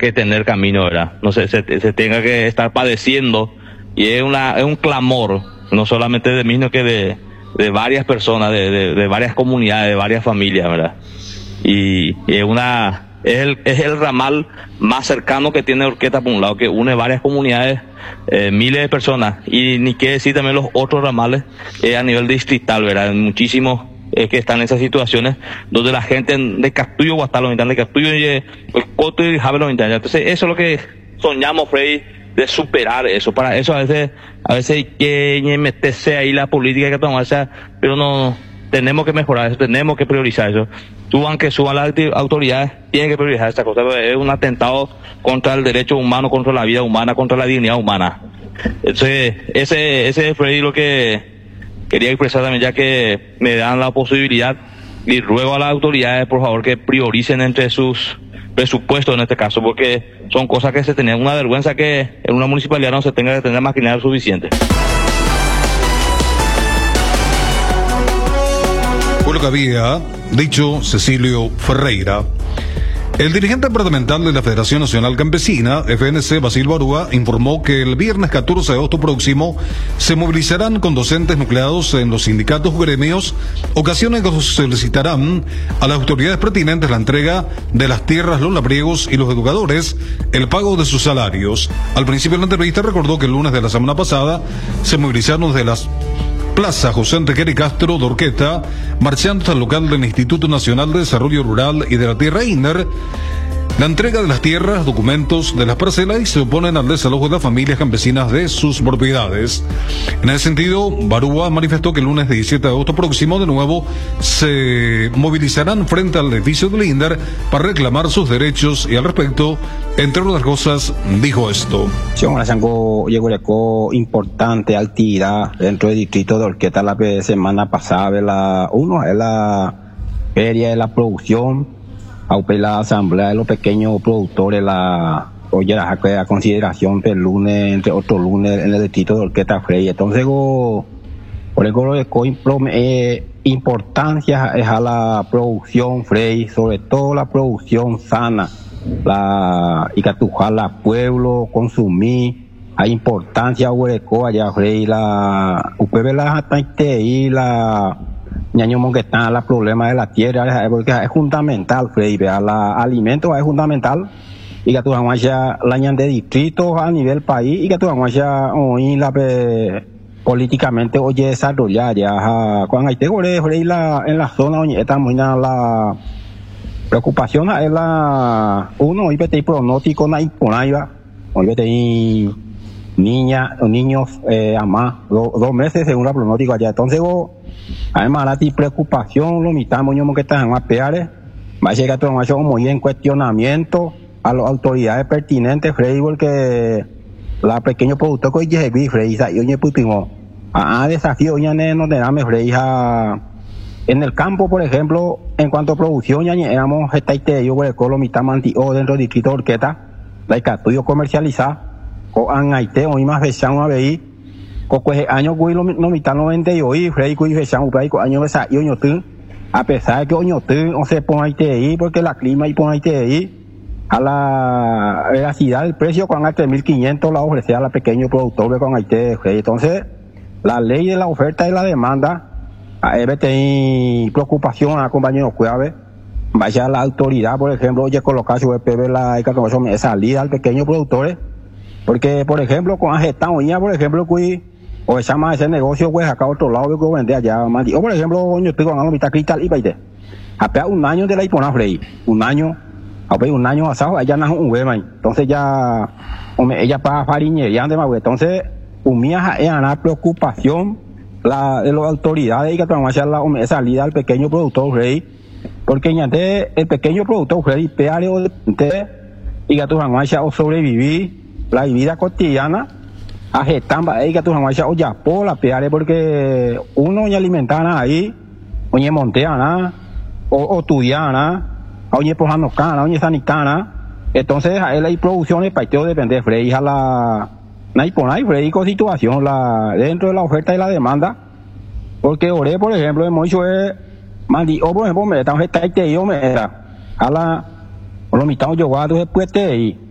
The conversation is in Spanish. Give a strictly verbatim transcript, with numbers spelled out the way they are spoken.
que tener camino, ¿verdad? No se, se, se tenga que estar padeciendo, y es una es un clamor, no solamente de mí, sino que de, de varias personas, de, de, de varias comunidades, de varias familias, ¿verdad? Y, y es una es el, es el ramal más cercano que tiene Horqueta, por un lado, que une varias comunidades, eh, miles de personas, y ni qué decir también los otros ramales eh, a nivel distrital, ¿verdad? Muchísimos eh, que están en esas situaciones donde la gente de Castillo, Guastalo, de Castillo y el Coto y Javelo, entonces eso es lo que soñamos, Freddy, de superar eso. Para eso a veces a veces hay que meterse ahí la política, hay que tomarse, pero no, tenemos que mejorar eso, tenemos que priorizar eso. Suban que suban las autoridades, tienen que priorizar esta cosa. Es un atentado contra el derecho humano, contra la vida humana, contra la dignidad humana. Entonces, ese, ese es, Freddy, lo que quería expresar también, ya que me dan la posibilidad, y ruego a las autoridades, por favor, que prioricen entre sus presupuestos en este caso, porque son cosas que se tenían. Una vergüenza que en una municipalidad no se tenga que tener maquinaria suficiente. Por lo que había dicho Cecilio Ferreira, el dirigente departamental de la Federación Nacional Campesina, F N C, Basil Barúa, informó que el viernes catorce de agosto próximo se movilizarán con docentes nucleados en los sindicatos gremios, ocasiones que solicitarán a las autoridades pertinentes la entrega de las tierras, los labriegos y los educadores el pago de sus salarios. Al principio de la entrevista recordó que el lunes de la semana pasada se movilizaron desde las Plaza José Enrique Castro de Horqueta, marchando hasta el local del Instituto Nacional de Desarrollo Rural y de la Tierra I N E R, la entrega de las tierras, documentos de las parcelas, y se oponen al desalojo de las familias campesinas de sus propiedades. En ese sentido, Barúa manifestó que el lunes diecisiete de agosto próximo de nuevo se movilizarán frente al edificio del I N E R para reclamar sus derechos, y al respecto, entre otras cosas, dijo esto. Sí, llegó importante actividad dentro del distrito de Horqueta la semana pasada. La, uno es la feria de la producción, la asamblea de los pequeños productores, la oye la, la consideración del lunes, entre otros lunes, en el distrito de Horqueta Frey. Entonces, go, por el goro de eh, importancia es a la producción Frey, sobre todo la producción sana, la y catujar la pueblo, consumir, hay importancia hueco allá Frey, la upebe la jataite y la ñaño que está la problema de la tierra, porque es fundamental, Freddy, la alimento es fundamental, y que tú ya la ñan de distritos a nivel país, y que tú ya hoy la políticamente oye desarrollar ya cuando hay tegore la en la zona donde estamos la preocupación es la uno hoy vete pronóstico na imponaiva, hoy vete niña o niños eh, a más do, dos meses según la pronóstico allá. Entonces vos, además la preocupación lo mitamos yo que están más peores, va a llegar todo eso como en cuestionamiento a las autoridades pertinentes, Freddy, porque la pequeño productor que ya vi Freddy y oye putimo a desafío ya no te dame Freddy en el campo, por ejemplo, en cuanto a producción ya éramos esta yo por lo mitamos antiguo dentro del distrito de Horqueta, la estudio comercializada o an aite o más fechado a ver co pues año que lo no mitad noventa y hoy Freddy que fechado por ahí año esa y oño tú a pesar de que oño tú o se pone ahí ahí porque la clima y pone ahí a la veracidad del precio con a tres mil quinientos la ofrece a la pequeño productor con aite Freddy. Entonces la ley de la oferta y la demanda a E B T I preocupación a compañeros cuave vaya la autoridad, por ejemplo, oye colocar su P B la esa salida al pequeño productor. Porque, por ejemplo, con Ajetán ya, por ejemplo, que o esa más ese negocio, pues acá a otro lado, que vende allá, más. O, por ejemplo, yo estoy con la mitad cristal y paite. Apenas un año de la Ipona Frey, un año, apenas un año asado, allá nace un huevo, entonces ya, hombre, ella para fariñería, de más, entonces, un mía es una preocupación la, de las autoridades y que vamos a hacer la hombre, salida al pequeño productor Frey, porque ya el pequeño productor Frey, peale o y que vamos a hacer sobrevivir la vida cotidiana a getamba ahí que tú jamás ya oye por la peare porque uno ya alimentana ahí oye monteana o o tudiana oye pojano cana oye sanitana entonces ahí hay producciones para todo depende Frey a la no hay por ahí Frey con situación la dentro de la oferta y la demanda porque oré por ejemplo en mucho es mandi o por ejemplo me están gestando yo me a la lo mitad yo guardo después de ahí